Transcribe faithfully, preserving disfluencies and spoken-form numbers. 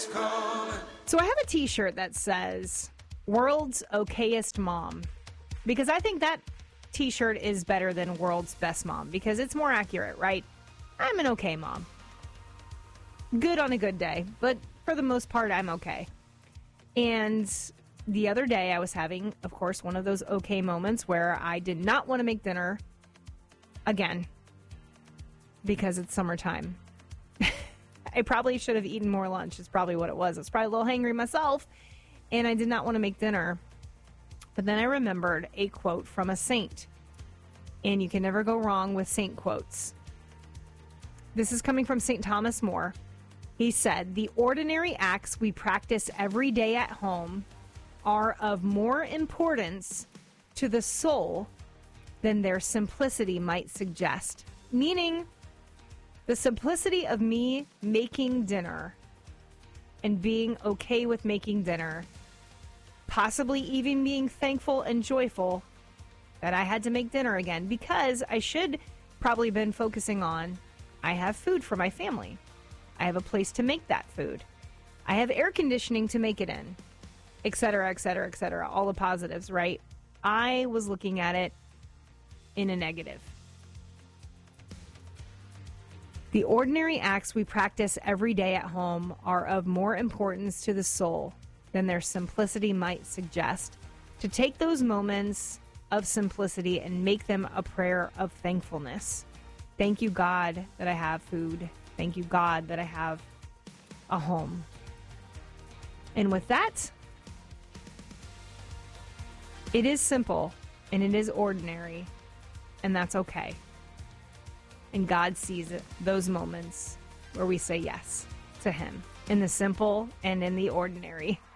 So I have a t-shirt that says World's Okayest Mom, because I think that t-shirt is better than World's Best Mom, because it's more accurate, right? I'm an okay mom. Good on a good day, but for the most part, I'm okay. And the other day I was having, of course, one of those okay moments where I did not want to make dinner again because it's summertime. I probably should have eaten more lunch is probably what it was. I was probably a little hangry myself, and I did not want to make dinner. But then I remembered a quote from a saint, and you can never go wrong with saint quotes. This is coming from Saint Thomas More. He said, "The ordinary acts we practice every day at home are of more importance to the soul than their simplicity might suggest." Meaning, the simplicity of me making dinner and being okay with making dinner, possibly even being thankful and joyful that I had to make dinner again, because I should probably been focusing on, I have food for my family. I have a place to make that food. I have air conditioning to make it in, et cetera, et cetera, et cetera. All the positives, right? I was looking at it in a negative. The ordinary acts we practice every day at home are of more importance to the soul than their simplicity might suggest. To take those moments of simplicity and make them a prayer of thankfulness. Thank you, God, that I have food. Thank you, God, that I have a home. And with that, it is simple and it is ordinary, and that's okay. And God sees it, those moments where we say yes to Him in the simple and in the ordinary.